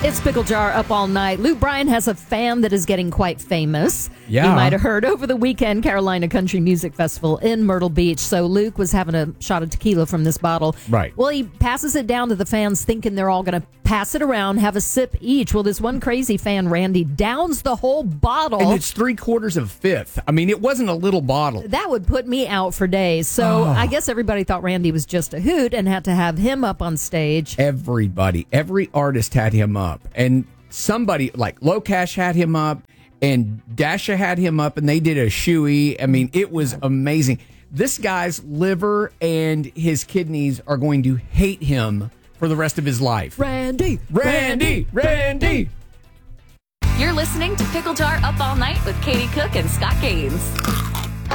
It's Pickle Jar up all night. Luke Bryan has a fan that is getting quite famous. Yeah. You might have heard over the weekend, Carolina Country Music Festival in Myrtle Beach. So Luke was having a shot of tequila from this bottle. Right. Well, he passes it down to the fans thinking they're all going to pass it around, have a sip each. Well, this one crazy fan, Randy, downs the whole bottle. And it's 3/4 of a fifth. I mean, it wasn't a little bottle. That would put me out for days. So I guess everybody thought Randy was just a hoot and had to have him up on stage. Everybody, every artist had him up. And somebody like Locash had him up and Dasha had him up and they did a shoey. I mean, it was amazing. This guy's liver and his kidneys are going to hate him for the rest of his life. Randy! You're listening to Pickle Jar Up All Night with Katie Cook and Scott Gaines.